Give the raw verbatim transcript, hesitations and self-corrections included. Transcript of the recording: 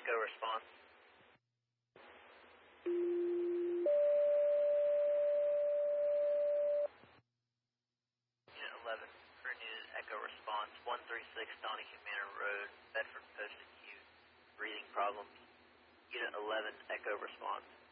Echo response. Unit eleven, Crew News Echo response, one three six Donahue Manor Road, Bedford posted Q. Breathing problems. Unit eleven, Echo response.